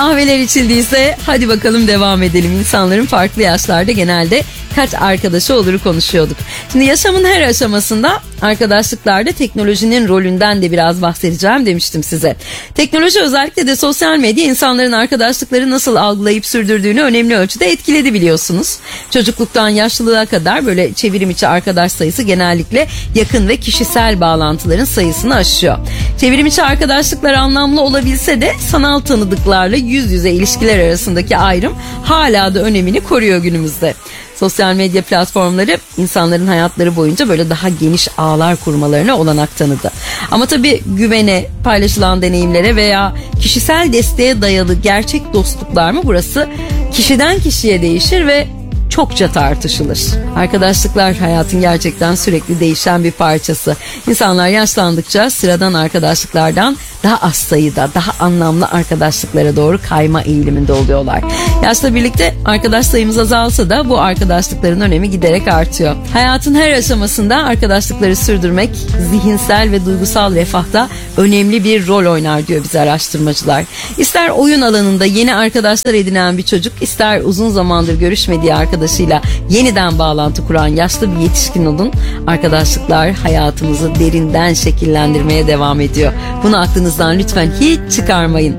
Kahveler içildiyse hadi bakalım devam edelim. İnsanların farklı yaşlarda genelde kaç arkadaşı oluru konuşuyorduk. Şimdi yaşamın her aşamasında arkadaşlıklarda teknolojinin rolünden de biraz bahsedeceğim demiştim size. Teknoloji, özellikle de sosyal medya, insanların arkadaşlıkları nasıl algılayıp sürdürdüğünü önemli ölçüde etkiledi biliyorsunuz. Çocukluktan yaşlılığa kadar böyle çevrim içi arkadaş sayısı genellikle yakın ve kişisel bağlantıların sayısını aşıyor. Çevrim içi arkadaşlıklar anlamlı olabilse de sanal tanıdıklarla yüz yüze ilişkiler arasındaki ayrım hala da önemini koruyor günümüzde. Sosyal medya platformları insanların hayatları boyunca böyle daha geniş ağlar kurmalarına olanak tanıdı. Ama tabii güvene, paylaşılan deneyimlere veya kişisel desteğe dayalı gerçek dostluklar mı, burası kişiden kişiye değişir ve çokça tartışılır. Arkadaşlıklar hayatın gerçekten sürekli değişen bir parçası. İnsanlar yaşlandıkça sıradan arkadaşlıklardan daha az sayıda, daha anlamlı arkadaşlıklara doğru kayma eğiliminde oluyorlar. Yaşla birlikte arkadaş sayımız azalsa da bu arkadaşlıkların önemi giderek artıyor. Hayatın her aşamasında arkadaşlıkları sürdürmek zihinsel ve duygusal refahta önemli bir rol oynar diyor bize araştırmacılar. İster oyun alanında yeni arkadaşlar edinen bir çocuk, ister uzun zamandır görüşmediği arkadaşıyla yeniden bağlantı kuran yaşlı bir yetişkin olun, arkadaşlıklar hayatımızı derinden şekillendirmeye devam ediyor. Bunu aklınızdan lütfen hiç çıkarmayın.